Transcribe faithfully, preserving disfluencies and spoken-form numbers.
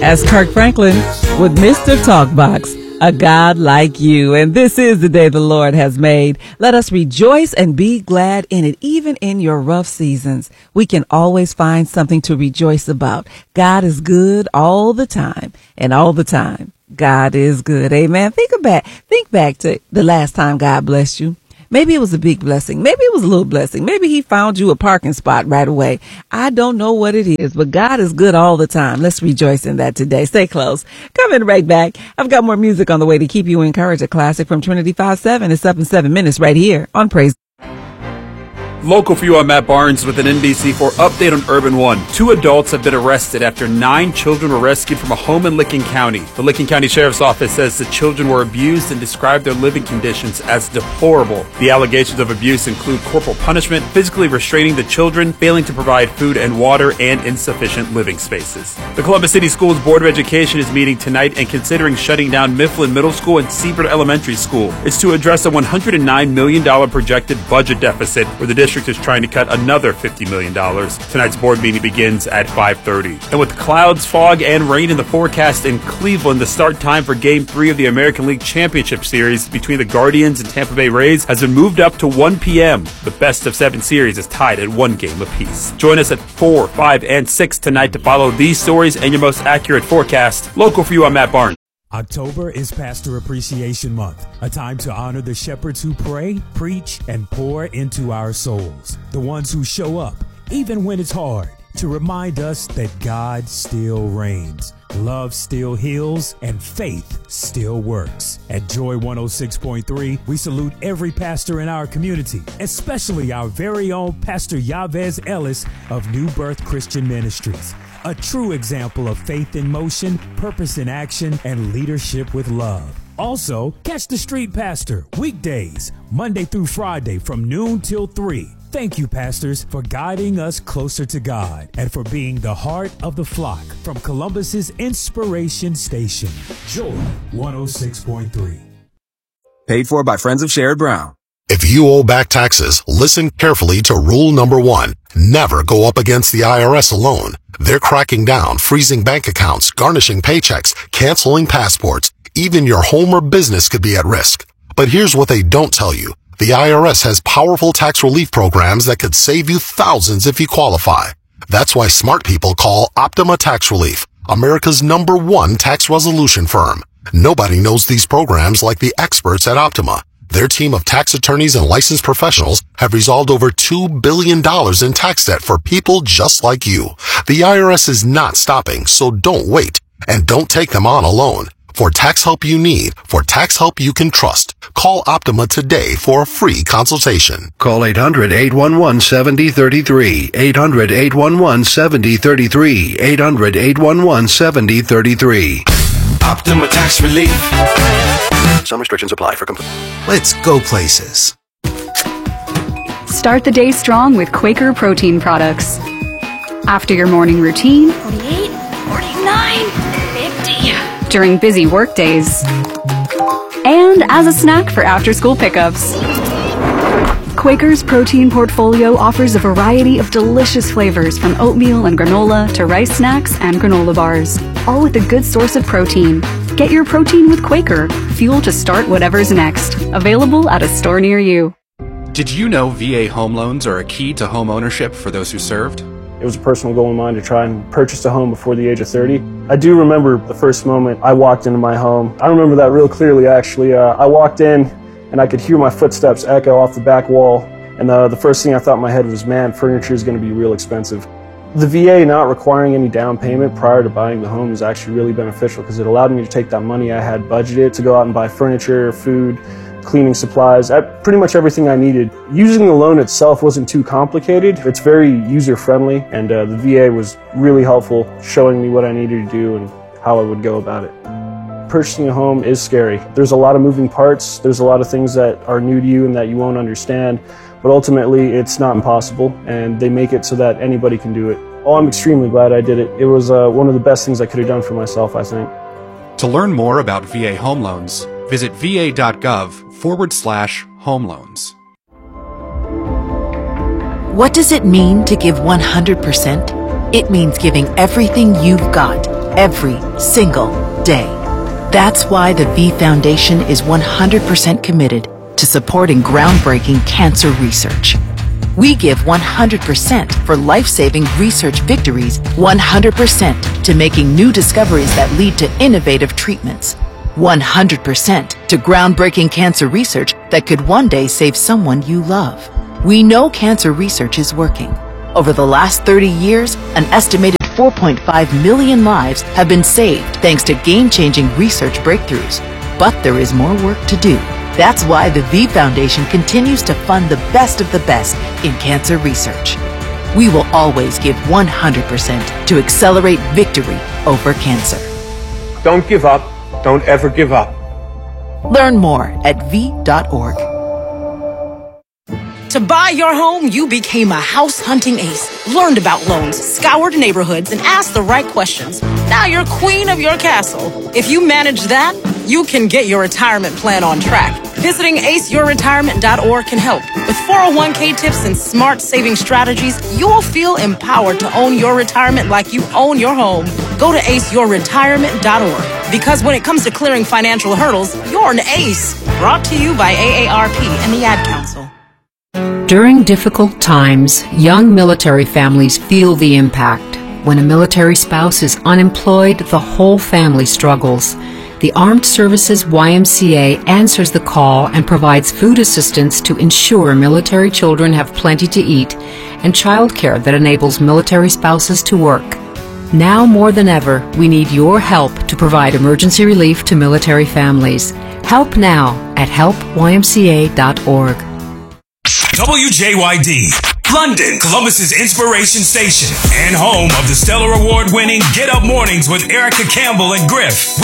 As Kirk Franklin with Mister Talkbox, a God like you. And this is the day the Lord has made. Let us rejoice and be glad in it. Even in your rough seasons, we can always find something to rejoice about. God is good all the time, and all the time, God is good. Amen. Think about, think back to the last time God blessed you. Maybe it was a big blessing. Maybe it was a little blessing. Maybe he found you a parking spot right away. I don't know what it is, but God is good all the time. Let's rejoice in that today. Stay close. Coming right back. I've got more music on the way to keep you encouraged. A classic from Trinity five seven. It's up in seven minutes right here on Praise. Local for you, I'm Matt Barnes with an N B C four update on Urban One. Two adults have been arrested after nine children were rescued from a home in Licking County. The Licking County Sheriff's Office says the children were abused and described their living conditions as deplorable. The allegations of abuse include corporal punishment, physically restraining the children, failing to provide food and water, and insufficient living spaces. The Columbus City Schools Board of Education is meeting tonight and considering shutting down Mifflin Middle School and Seabird Elementary School. It's to address a one hundred nine million dollars projected budget deficit where the district is trying to cut another fifty million dollars. Tonight's board meeting begins at five thirty. And with clouds, fog, and rain in the forecast in Cleveland, the start time for Game three of the American League Championship Series between the Guardians and Tampa Bay Rays has been moved up to one p.m. The best of seven series is tied at one game apiece. Join us at four, five, and six tonight to follow these stories and your most accurate forecast. Local for you, I'm Matt Barnes. October is Pastor Appreciation Month, a time to honor the shepherds who pray, preach, and pour into our souls. The ones who show up, even when it's hard, to remind us that God still reigns, love still heals, and faith still works. At Joy one oh six point three, we salute every pastor in our community, especially our very own Pastor Yavez Ellis of New Birth Christian Ministries. A true example of faith in motion, purpose in action, and leadership with love. Also, catch the Street Pastor weekdays, Monday through Friday from noon till three. Thank you, pastors, for guiding us closer to God and for being the heart of the flock from Columbus's Inspiration Station. Joy one oh six point three. Paid for by Friends of Sherrod Brown. If you owe back taxes, listen carefully to rule number one. Never go up against the I R S alone. They're cracking down, freezing bank accounts, garnishing paychecks, canceling passports. Even your home or business could be at risk. But here's what they don't tell you. The I R S has powerful tax relief programs that could save you thousands if you qualify. That's why smart people call Optima Tax Relief, America's number one tax resolution firm. Nobody knows these programs like the experts at Optima. Their team of tax attorneys and licensed professionals have resolved over two billion dollars in tax debt for people just like you. The I R S is not stopping, so don't wait. And don't take them on alone. For tax help you need, for tax help you can trust, call Optima today for a free consultation. Call eight hundred, eight one one, seven zero three three, eight hundred, eight one one, seven zero three three, eight hundred, eight one one, seven zero three three. Optima Tax Relief. Some restrictions apply for complete. Let's go places. Start the day strong with Quaker protein products. After your morning routine, forty-eight, forty-nine, fifty. During busy work days, and as a snack for after-school pickups. Quaker's protein portfolio offers a variety of delicious flavors from oatmeal and granola to rice snacks and granola bars, all with a good source of protein. Get your protein with Quaker, fuel to start whatever's next. Available at a store near you. Did you know V A home loans are a key to home ownership for those who served? It was a personal goal of mine to try and purchase a home before the age of thirty. I do remember the first moment I walked into my home. I remember that real clearly, actually. Uh, I walked in and I could hear my footsteps echo off the back wall. And uh, the first thing I thought in my head was, man, furniture is going to be real expensive. The V A not requiring any down payment prior to buying the home is actually really beneficial because it allowed me to take that money I had budgeted to go out and buy furniture, food, cleaning supplies, pretty much everything I needed. Using the loan itself wasn't too complicated. It's very user-friendly, and uh, the V A was really helpful, showing me what I needed to do and how I would go about it. Purchasing a home is scary. There's a lot of moving parts. There's a lot of things that are new to you and that you won't understand, but ultimately it's not impossible, and they make it so that anybody can do it. Oh, I'm extremely glad I did it. It was uh, one of the best things I could have done for myself, I think. To learn more about V A home loans, visit va.gov forward slash home loans. What does it mean to give one hundred percent? It means giving everything you've got, every single day. That's why the V Foundation is one hundred percent committed to supporting groundbreaking cancer research. We give one hundred percent for life-saving research victories, one hundred percent to making new discoveries that lead to innovative treatments, one hundred percent to groundbreaking cancer research that could one day save someone you love. We know cancer research is working. Over the last thirty years, an estimated four point five million lives have been saved thanks to game-changing research breakthroughs. But there is more work to do. That's why the V Foundation continues to fund the best of the best in cancer research. We will always give one hundred percent to accelerate victory over cancer. Don't give up. Don't ever give up. Learn more at V dot org. To buy your home, you became a house hunting ace, learned about loans, scoured neighborhoods, and asked the right questions. Now you're queen of your castle. If you manage that, you can get your retirement plan on track. Visiting ace your retirement dot org can help. With four oh one k tips and smart saving strategies, you'll feel empowered to own your retirement like you own your home. Go to ace your retirement dot org. Because when it comes to clearing financial hurdles, you're an ace. Brought to you by A A R P and the Ad Council. During difficult times, young military families feel the impact. When a military spouse is unemployed, the whole family struggles. The Armed Services Y M C A answers the call and provides food assistance to ensure military children have plenty to eat and childcare that enables military spouses to work. Now more than ever, we need your help to provide emergency relief to military families. Help now at help Y M C A dot org. W J Y D, London, Columbus's inspiration station and home of the Stellar Award-winning Get Up Mornings with Erica Campbell and Griff.